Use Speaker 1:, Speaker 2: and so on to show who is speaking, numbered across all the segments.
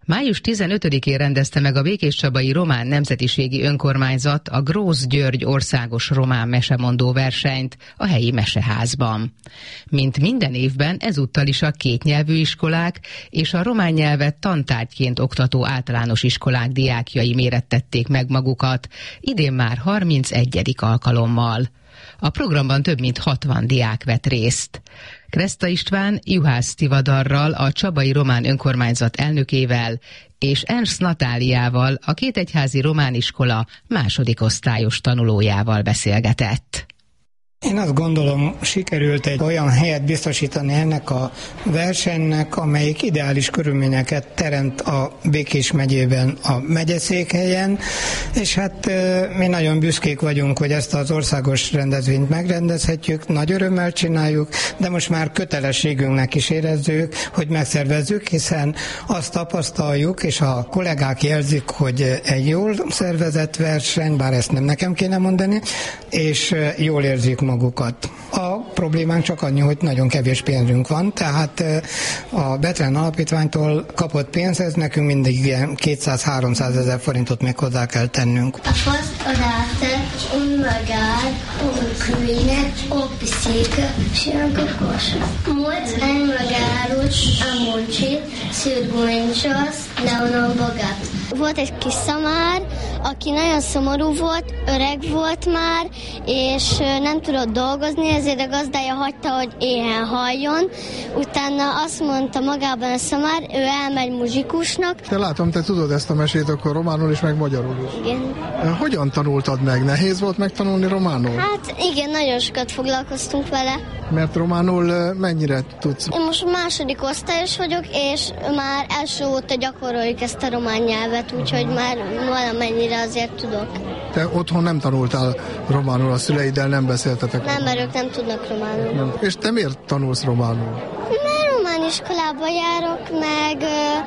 Speaker 1: Május 15-én rendezte meg a Békéscsabai Román Nemzetiségi Önkormányzat a Grósz György országos román mesemondó versenyt a helyi meseházban. Mint minden évben, ezúttal is a kétnyelvű iskolák és a román nyelvet tantárgyként oktató általános iskolák diákjai mérettették meg magukat, idén már 31. alkalommal. A programban több mint 60 diák vett részt. Kreszta István Juhász Tivadarral, a Csabai Román Önkormányzat elnökével és Ernst Natáliával, a Kétegyházi Román Iskola második osztályos tanulójával beszélgetett.
Speaker 2: Én azt gondolom, sikerült egy olyan helyet biztosítani ennek a versenynek, amelyik ideális körülményeket teremt a Békés megyében, a megyeszékhelyen, és hát mi nagyon büszkék vagyunk, hogy ezt az országos rendezvényt megrendezhetjük, nagy örömmel csináljuk, de most már kötelességünknek is érezzük, hogy megszervezzük, hiszen azt tapasztaljuk, és a kollégák jelzik, hogy egy jól szervezett verseny, bár ezt nem nekem kéne mondani, és jól érzik magukat. A problémánk csak annyi, hogy nagyon kevés pénzünk van, tehát a Bethlen Alapítványtól kapott pénzhez nekünk mindig ilyen 200-300 ezer forintot még hozzá kell tennünk.
Speaker 3: A fasz a rátet, unmagár, unkülnek, opiszéke, siankokos. Múlt enmagárut, amuncsi, szürgúncsasz, leonon bogát.
Speaker 4: Volt egy kis szamár, aki nagyon szomorú volt, öreg volt már, és nem tudott dolgozni, ezért a gazdája hagyta, hogy éhen haljon. Utána azt mondta magában a szamár, ő elmegy muzsikusnak.
Speaker 5: Te látom, te tudod ezt a mesét akkor románul is, meg magyarul is.
Speaker 4: Igen.
Speaker 5: Hogyan tanultad meg? Nehéz volt megtanulni románul?
Speaker 4: Hát igen, nagyon sokat foglalkoztunk vele.
Speaker 5: Mert románul mennyire tudsz?
Speaker 4: Én most második osztályos vagyok, és már első óta gyakoroljuk ezt a román nyelvet, úgyhogy már valamennyire azért tudok.
Speaker 5: Te otthon nem tanultál románul, a szüleiddel nem beszéltetek?
Speaker 4: Nem, mert ők nem tudnak románul.
Speaker 5: Nem. És te miért tanulsz románul?
Speaker 4: Mert román iskolába járok, meg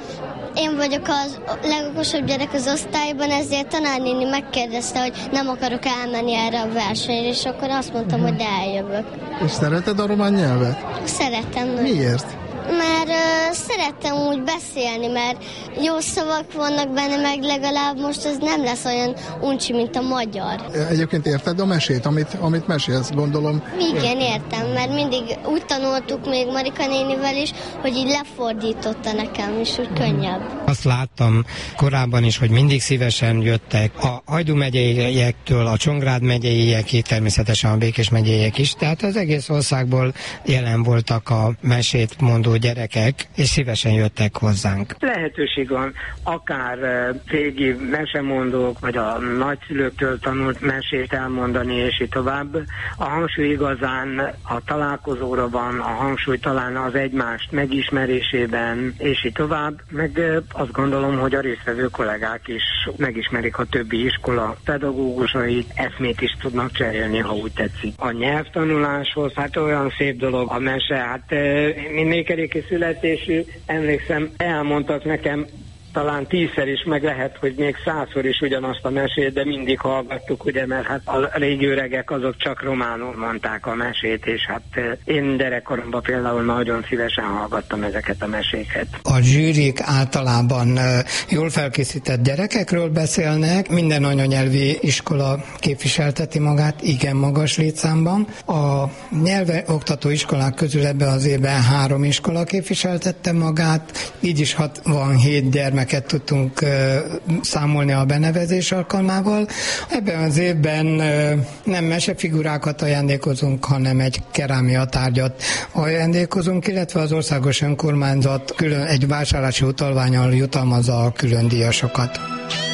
Speaker 4: én vagyok az legokosabb gyerek az osztályban, ezért tanárnéni megkérdezte, hogy nem akarok elmenni erre a versenyre, és akkor azt mondtam, hogy de eljövök.
Speaker 5: És szereted a román nyelvet?
Speaker 4: Szeretem.
Speaker 5: Miért?
Speaker 4: Mert szerettem úgy beszélni, mert jó szavak vannak benne, meg legalább most ez nem lesz olyan uncsi, mint a magyar.
Speaker 5: Egyébként érted a mesét, amit mesélsz, gondolom?
Speaker 4: Igen, értem, mert mindig úgy tanultuk még Marika nénivel is, hogy így lefordította nekem, és úgy könnyebb.
Speaker 6: Azt láttam korábban is, hogy mindig szívesen jöttek a Hajdú megyeiek-től, a Csongrád megyeiekig, természetesen a Békés megyeiek is, tehát az egész országból jelen voltak a mesét mondó gyerekek, és szívesen jöttek hozzánk.
Speaker 7: Lehetőség van akár régi mesemondók, vagy a nagyszülőktől tanult mesét elmondani, és így tovább. A hangsúly igazán a találkozóra van, a hangsúly talán az egymást megismerésében, és így tovább. Meg azt gondolom, hogy a résztvevő kollégák is megismerik a többi iskola pedagógusait, eszmét is tudnak cserélni, ha úgy tetszik. A nyelvtanuláshoz, hát olyan szép dolog a mese, hát mindenki születésű, emlékszem, elmondtak nekem talán 10-szer is, meg lehet, hogy még 100-szor is ugyanazt a mesét, de mindig hallgattuk, ugye, mert hát a régi öregek azok csak románul mondták a mesét, és hát én gyerekkoromban például nagyon szívesen hallgattam ezeket a meséket.
Speaker 2: A zsűrik általában jól felkészített gyerekekről beszélnek, minden anyanyelvi iskola képviselteti magát, igen magas létszámban. A nyelvoktató iskolák közül ebben az évben 3 iskola képviseltette magát, így is 67 gyermek tudtunk számolni a benevezés alkalmával. Ebben az évben nem mesefigurákat ajándékozunk, hanem egy kerámia tárgyat ajándékozunk, illetve az országos önkormányzat külön egy vásárlási utalvánnyal jutalmazza a külön díjasokat.